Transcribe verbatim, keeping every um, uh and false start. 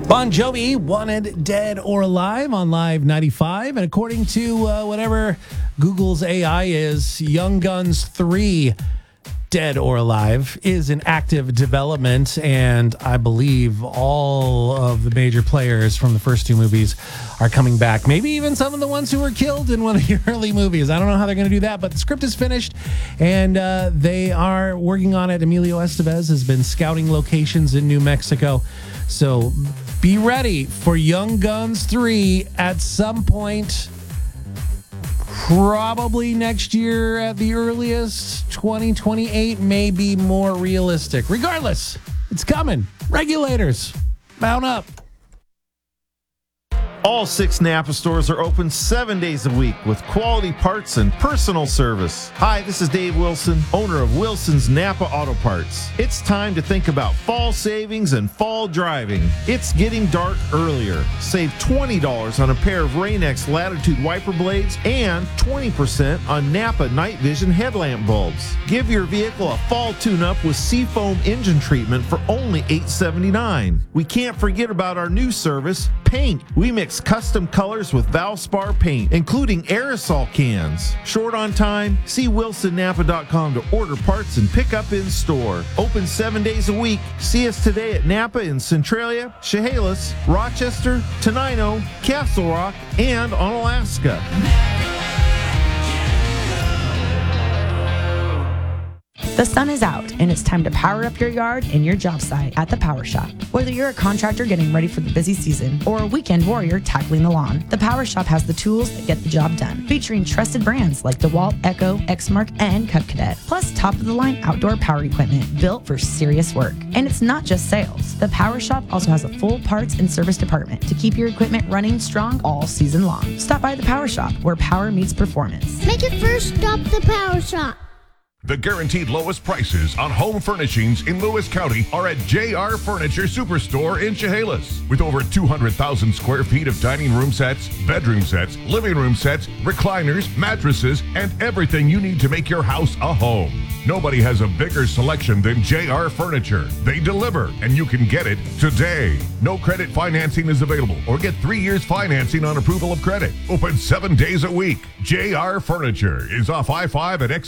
Bon Jovi, Wanted, Dead or Alive on Live ninety-five. And according to uh, whatever Google's A I is, Young Guns three, Dead or Alive, is in active development. And I believe all of the major players from the first two movies are coming back. Maybe even some of the ones who were killed in one of the early movies. I don't know how they're going to do that, but the script is finished and uh, they are working on it. Emilio Estevez has been scouting locations in New Mexico. So be ready for Young Guns three at some point, probably next year at the earliest. Twenty twenty-eight may be more realistic. Regardless, it's coming. Regulators, mount up. All six Napa stores are open seven days a week with quality parts and personal service. Hi, this is Dave Wilson, owner of Wilson's Napa Auto Parts. It's time to think about fall savings and fall driving. It's getting dark earlier. Save twenty dollars on a pair of Rain-X Latitude wiper blades and twenty percent on Napa night vision headlamp bulbs. Give your vehicle a fall tune-up with Seafoam engine treatment for only eight dollars and seventy-nine cents. We can't forget about our new service, paint. We mix custom colors with Valspar paint, including aerosol cans. Short on time? See wilson napa dot com to order parts and pick up in store. Open seven days a week. See us today at Napa in Centralia, Chehalis, Rochester, Tenino, Castle Rock, and on Alaska. The sun is out, and it's time to power up your yard and your job site at the Power Shop. Whether you're a contractor getting ready for the busy season or a weekend warrior tackling the lawn, the Power Shop has the tools that get the job done, featuring trusted brands like DeWalt, Echo, Exmark, and Cub Cadet, plus top-of-the-line outdoor power equipment built for serious work. And it's not just sales. The Power Shop also has a full parts and service department to keep your equipment running strong all season long. Stop by the Power Shop, where power meets performance. Make it first stop the Power Shop. The guaranteed lowest prices on home furnishings in Lewis County are at J R Furniture Superstore in Chehalis. With over two hundred thousand square feet of dining room sets, bedroom sets, living room sets, recliners, mattresses, and everything you need to make your house a home. Nobody has a bigger selection than J R Furniture. They deliver, and you can get it today. No credit financing is available, or get three years financing on approval of credit. Open seven days a week. J R Furniture is off I five at X